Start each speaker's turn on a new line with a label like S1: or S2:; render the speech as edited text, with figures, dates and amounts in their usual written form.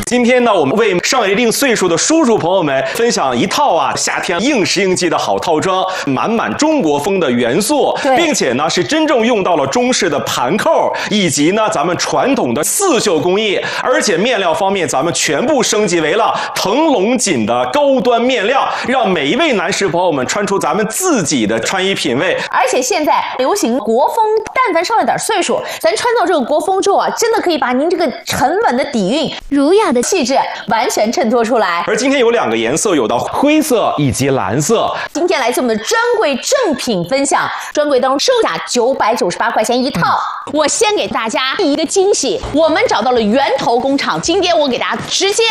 S1: 今天呢，我们为上了一定岁数的叔叔朋友们分享一套夏天应时应季的好套装，满满中国风的元素，并且呢是真正用到了中式的盘扣，以及呢咱们传统的刺绣工艺，而且面料方面咱们全部升级为了腾龙锦的高端面料，让每一位男士朋友们穿出咱们自己的穿衣品味。
S2: 而且现在流行国风，但凡上了点岁数，咱穿到这个国风之后真的可以把您这个沉稳的底蕴、儒雅的气质完全衬托出来。
S1: 而今天有2个颜色，有到灰色以及蓝色。
S2: 今天来自我们的专柜正品分享，专柜当中售价998块钱一套。我先给大家第一个惊喜，我们找到了源头工厂，今天我给大家直接